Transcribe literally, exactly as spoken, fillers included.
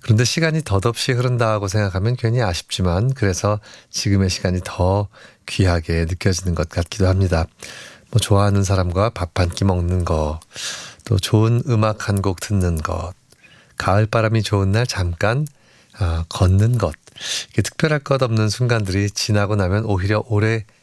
그런데 시간이 덧없이 흐른다고 생각하면 괜히 아쉽지만 그래서 지금의 시간이 더 귀하게 느껴지는 것 같기도 합니다. 뭐 좋아하는 사람과 밥 한 끼 먹는 거, 또 좋은 음악 한 곡 듣는 것, 가을바람이 좋은 날 잠깐 아, 걷는 것. 이게 특별할 것 없는 순간들이 지나고 나면 오히려 오래